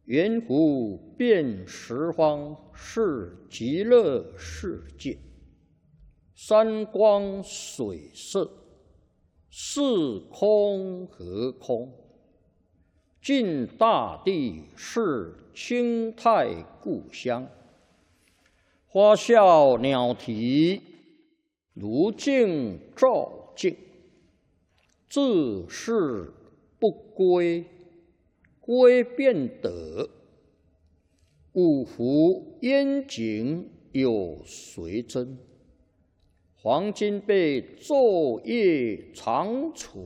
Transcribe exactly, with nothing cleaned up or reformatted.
圆湖遍十方是极乐世界，山光水色，是空和空。尽大地是清泰故乡，花笑鸟啼，如镜照镜。自是不归，归便得。五湖烟景有谁真？黄金被昼夜长处。